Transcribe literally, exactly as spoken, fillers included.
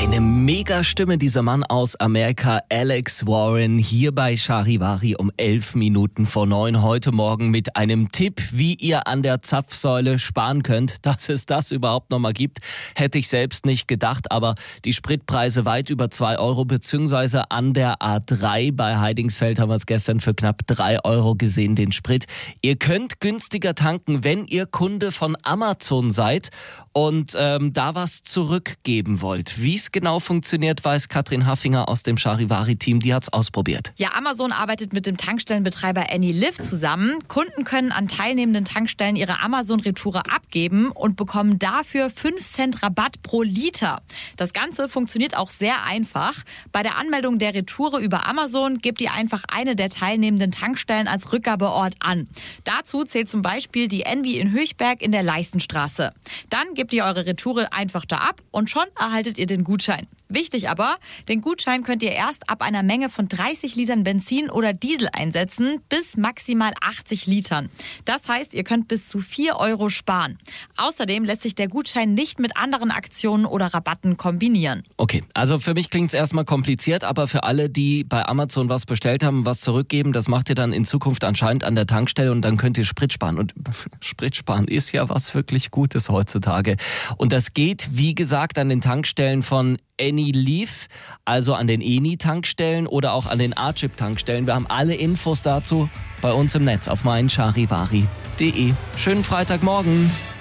Eine Mega-Stimme, dieser Mann aus Amerika, Alex Warren, hier bei Charivari um elf Minuten vor neun heute Morgen mit einem Tipp, wie ihr an der Zapfsäule sparen könnt. Dass es das überhaupt noch mal gibt, hätte ich selbst nicht gedacht, aber die Spritpreise weit über zwei Euro, beziehungsweise an der A drei bei Heidingsfeld haben wir es gestern für knapp drei Euro gesehen, den Sprit. Ihr könnt günstiger tanken, wenn ihr Kunde von Amazon seid und ähm, da was zurückgeben wollt. Wie es genau funktioniert, weiß Katrin Haffinger aus dem Charivari-Team. Die hat's ausprobiert. Ja, Amazon arbeitet mit dem Tankstellenbetreiber AnyLive zusammen. Kunden können an teilnehmenden Tankstellen ihre Amazon-Retoure abgeben und bekommen dafür fünf Cent Rabatt pro Liter. Das Ganze funktioniert auch sehr einfach. Bei der Anmeldung der Retoure über Amazon gebt ihr einfach eine der teilnehmenden Tankstellen als Rückgabeort an. Dazu zählt zum Beispiel die Envy in Höchberg in der Leistenstraße. Dann gebt ihr eure Retoure einfach da ab und schon erhaltet ihr den Gutschein. Wichtig aber, den Gutschein könnt ihr erst ab einer Menge von dreißig Litern Benzin oder Diesel einsetzen, bis maximal achtzig Litern. Das heißt, ihr könnt bis zu vier Euro sparen. Außerdem lässt sich der Gutschein nicht mit anderen Aktionen oder Rabatten kombinieren. Okay, also für mich klingt es erstmal kompliziert, aber für alle, die bei Amazon was bestellt haben, was zurückgeben, das macht ihr dann in Zukunft anscheinend an der Tankstelle und dann könnt ihr Sprit sparen. Und Sprit sparen ist ja was wirklich Gutes heutzutage. Und das geht, wie gesagt, an den Tankstellen von AnyLive, also an den Eni-Tankstellen oder auch an den A-Chip-Tankstellen. Wir haben alle Infos dazu bei uns im Netz auf mein charivari punkt de. Schönen Freitagmorgen.